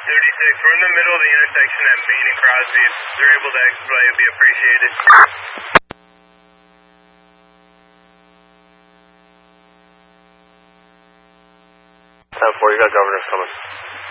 36, we're in the middle of the intersection at Main and Crosby. If they're able to expedite, it'd be appreciated. 10-4, you got governors coming.